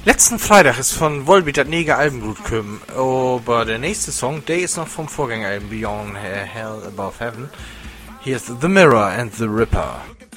Letzten Freitag ist von Volbeat das nächste Album gut gekommen, aber der nächste Song, der ist noch vom Vorgängeralbum Beyond Hell Above Heaven. Hier ist The Mirror and the Ripper.